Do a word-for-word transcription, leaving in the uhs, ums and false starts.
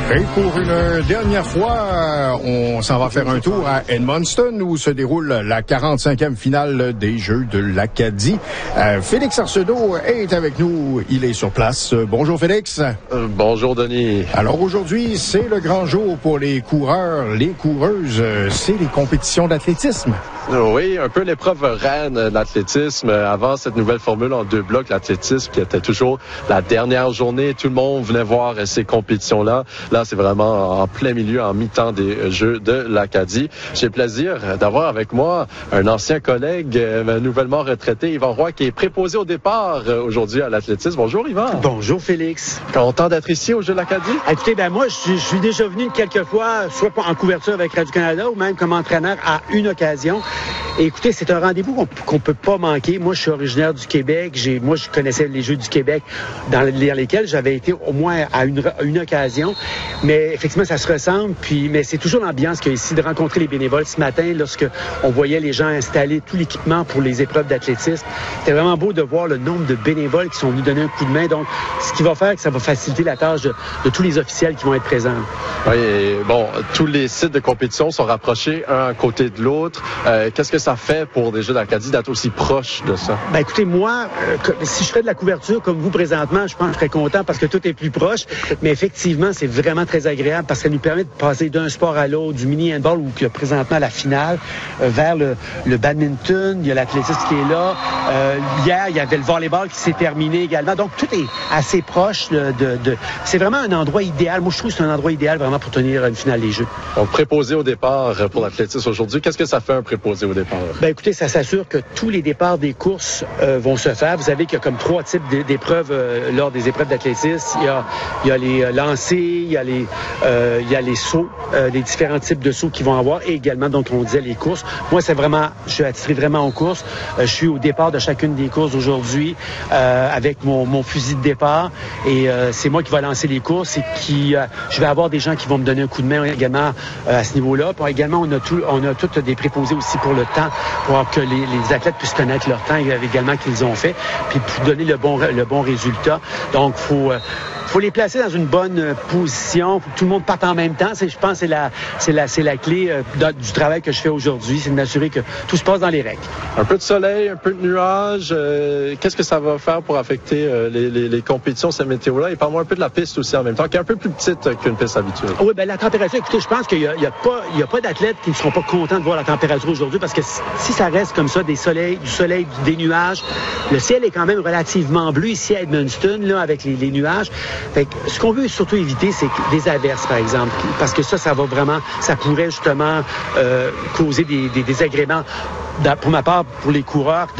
Et pour une dernière fois, on s'en va faire un tour à Edmundston où se déroule la quarante-cinquième finale des Jeux de l'Acadie. Euh, Félix Arsenault est avec nous. Il est sur place. Bonjour Félix. Euh, bonjour Denis. Alors aujourd'hui, c'est le grand jour pour les coureurs, les coureuses. C'est les compétitions d'athlétisme. Oui, un peu l'épreuve reine de l'athlétisme. Avant cette nouvelle formule en deux blocs, l'athlétisme qui était toujours la dernière journée. Tout le monde venait voir ces compétitions-là. Là, c'est vraiment en plein milieu, en mi-temps des Jeux de l'Acadie. J'ai le plaisir d'avoir avec moi un ancien collègue nouvellement retraité, Yvan Roy, qui est préposé au départ aujourd'hui à l'athlétisme. Bonjour Yvan. Bonjour Félix. Content d'être ici aux Jeux de l'Acadie? Écoutez, ben moi, je, je suis déjà venu quelques fois, soit en couverture avec Radio-Canada ou même comme entraîneur à une occasion. Et écoutez, c'est un rendez-vous qu'on, qu'on peut pas manquer. Moi, je suis originaire du Québec. J'ai, moi, je connaissais les Jeux du Québec dans lesquels j'avais été au moins à une, à une occasion. Mais effectivement, ça se ressemble. Puis, mais c'est toujours l'ambiance qu'il y a ici de rencontrer les bénévoles. Ce matin, lorsque on voyait les gens installer tout l'équipement pour les épreuves d'athlétisme, c'était vraiment beau de voir le nombre de bénévoles qui sont venus donner un coup de main. Donc, ce qui va faire que ça va faciliter la tâche de, de tous les officiels qui vont être présents. Oui, et bon, tous les sites de compétition sont rapprochés un à côté de l'autre. Euh, qu'est-ce que ça fait pour des Jeux d'Acadie d'être aussi proche de ça? Ben écoutez, moi, euh, si je fais de la couverture comme vous présentement, je pense que je serais content parce que tout est plus proche. Mais effectivement, c'est vraiment très agréable parce que ça nous permet de passer d'un sport à l'autre, du mini-handball où il y a présentement la finale, euh, vers le, le badminton, il y a l'athlétisme qui est là. Euh, hier, il y avait le volleyball qui s'est terminé également. Donc, tout est assez proche de, de, de... C'est vraiment un endroit idéal. Moi, je trouve que c'est un endroit idéal vraiment pour tenir une finale des Jeux. Donc, préposé au départ pour l'athlétisme aujourd'hui, qu'est-ce que ça fait un préposé au départ? Ben écoutez, ça s'assure que tous les départs des courses euh, vont se faire. Vous savez qu'il y a comme trois types d'épreuves euh, lors des épreuves d'athlétisme. Il y a, il y a les euh, lancers, il y a les, euh, il y a les sauts, euh, les différents types de sauts qu'ils vont avoir et également, donc on disait les courses. Moi, c'est vraiment, je suis attiré vraiment aux courses. Euh, je suis au départ de chacune des courses aujourd'hui euh, avec mon, mon fusil de départ et euh, c'est moi qui vais lancer les courses et qui, euh, je vais avoir des gens qui vont me donner un coup de main également euh, à ce niveau-là. Puis également, on a tout, on a toutes des préposés aussi pour le temps, pour que les, les athlètes puissent connaître leur temps également qu'ils ont fait, puis pour donner le bon, le bon résultat. Donc, il faut... Euh, faut les placer dans une bonne euh, position, faut que tout le monde parte en même temps. C'est, je pense que c'est la, c'est la, c'est la clé euh, de, du travail que je fais aujourd'hui, c'est de m'assurer que tout se passe dans les règles. Un peu de soleil, un peu de nuages, euh, qu'est-ce que ça va faire pour affecter euh, les, les, les compétitions, cette météo-là? Et parle-moi un peu de la piste aussi en même temps, qui est un peu plus petite qu'une piste habituelle. Oui, bien la température, écoutez, je pense qu'il y a, il y a pas, il y a pas d'athlètes qui ne seront pas contents de voir la température aujourd'hui parce que si, si ça reste comme ça, des soleils, du soleil, des nuages, le ciel est quand même relativement bleu ici à Edmundston, là, avec les, les nuages. Fait que ce qu'on veut surtout éviter, c'est des averses, par exemple, parce que ça, ça va vraiment, ça pourrait justement euh, causer des, des désagréments, pour ma part, pour les coureurs.